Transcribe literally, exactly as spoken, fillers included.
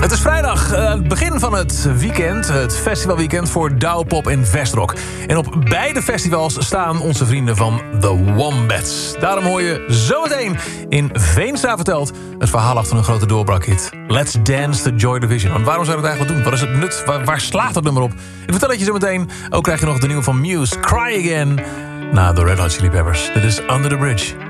Het is vrijdag, uh, het begin van het weekend, het festivalweekend voor Douwpop en Vestrock. En op beide festivals staan onze vrienden van The Wombats. Daarom hoor je zometeen in Veenstra verteld het verhaal achter een grote doorbraakhit. Let's Dance to Joy Division. Want waarom zou je dat eigenlijk doen? Wat is het nut? Waar, waar slaat het nummer op? Ik vertel het je zometeen. Ook krijg je nog de nieuwe van Muse, Cry Again, na de Red Hot Chili Peppers. Dit is Under the Bridge.